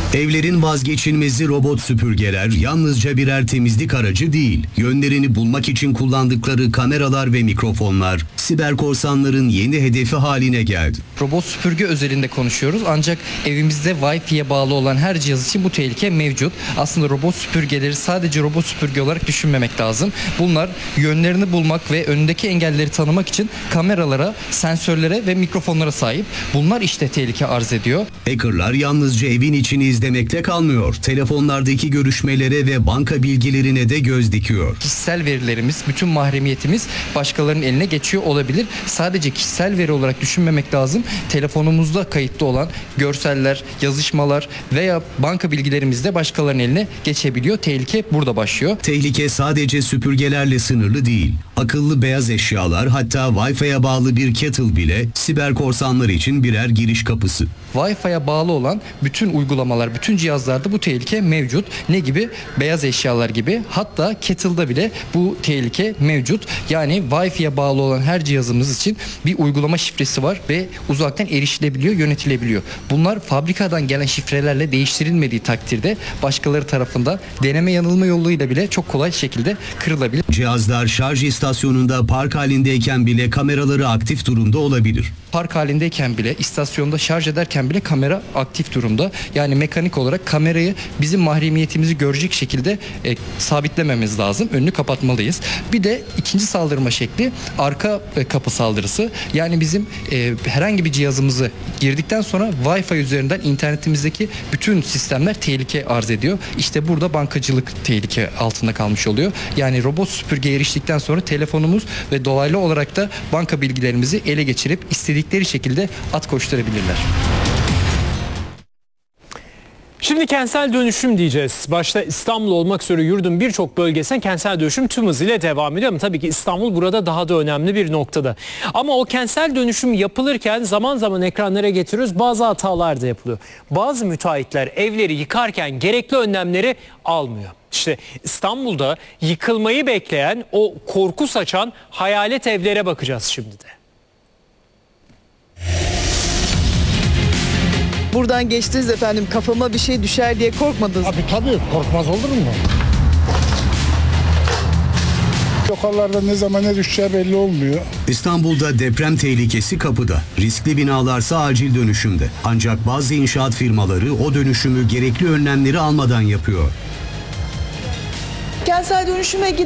Evlerin vazgeçilmezi robot süpürgeler yalnızca birer temizlik aracı değil. Yönlerini bulmak için kullandıkları kameralar ve mikrofonlar siber korsanların yeni hedefi haline geldi. Robot süpürge özelinde konuşuyoruz ancak evimizde Wi-Fi'ye bağlı olan her cihaz için bu tehlike mevcut. Aslında robot süpürgeleri sadece robot süpürge olarak düşünmemek lazım. Bunlar yönlerini bulmak ve önündeki engelleri tanımak için kameralara, sensörlere ve mikrofonlara sahip. Bunlar işte tehlike arz ediyor. Hackerlar yalnızca evin içini izlemekte kalmıyor. Telefonlardaki görüşmelere ve banka bilgilerine de göz dikiyor. Kişisel verilerimiz, bütün mahremiyetimiz başkalarının eline geçiyor olabilir. Sadece kişisel veri olarak düşünmemek lazım. Telefonumuzda kayıtlı olan görseller, yazışmalar veya banka bilgilerimiz de başkalarının eline geçebiliyor. Tehlike burada başlıyor. Tehlike sadece süpürgelerle sınırlı değil. Akıllı beyaz eşyalar, hatta Wi-Fi'ye bağlı bir kettle bile siber korsanlar için birer giriş kapısı. Wi-Fi'ye bağlı olan bütün uygulamalar, bütün cihazlarda bu tehlike mevcut. Ne gibi? Beyaz eşyalar gibi. Hatta kettle'da bile bu tehlike mevcut. Yani Wi-Fi'ye bağlı olan her cihazımız için bir uygulama şifresi var ve uzaktan erişilebiliyor, yönetilebiliyor. Bunlar fabrikadan gelen şifrelerle değiştirilmediği takdirde başkaları tarafından deneme yanılma yoluyla bile çok kolay şekilde kırılabilir. Cihazlar şarj istasyonunda park halindeyken bile kameraları aktif durumda olabilir. Park halindeyken bile, istasyonda şarj ederken bile kamera aktif durumda. Yani mekanik olarak kamerayı bizim mahremiyetimizi görecek şekilde sabitlememiz lazım. Önünü kapatmalıyız. Bir de ikinci saldırma şekli arka kapı saldırısı. Yani bizim herhangi bir cihazımızı girdikten sonra Wi-Fi üzerinden internetimizdeki bütün sistemler tehlike arz ediyor. İşte burada bankacılık tehlike altında kalmış oluyor. Yani robot süpürgeye eriştikten sonra telefonumuz ve dolaylı olarak da banka bilgilerimizi ele geçirip istedikleri şekilde at koşturabilirler. Şimdi kentsel dönüşüm diyeceğiz. Başta İstanbul olmak üzere yurdun birçok bölgesine kentsel dönüşüm tüm hızıyla devam ediyor. Ama tabii ki İstanbul burada daha da önemli bir noktada. Ama o kentsel dönüşüm yapılırken zaman zaman ekranlara getiriyoruz. Bazı hatalar da yapılıyor. Bazı müteahhitler evleri yıkarken gerekli önlemleri almıyor. İşte İstanbul'da yıkılmayı bekleyen o korku saçan hayalet evlere bakacağız şimdi de. Buradan geçtiniz efendim, kafama bir şey düşer diye korkmadınız. Tabii korkmaz olur mu? Yukarılarda ne zaman ne düşeceği belli olmuyor. İstanbul'da deprem tehlikesi kapıda. Riskli binalarsa acil dönüşümde. Ancak bazı inşaat firmaları o dönüşümü gerekli önlemleri almadan yapıyor. Kentsel dönüşüme